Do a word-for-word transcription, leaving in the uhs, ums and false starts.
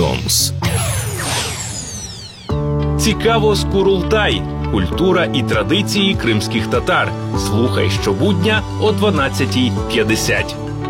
Номс. Цікаво з Курултай. Культура і традиції кримських татар. Слухай щобудня о дванадцятій п'ятдесят.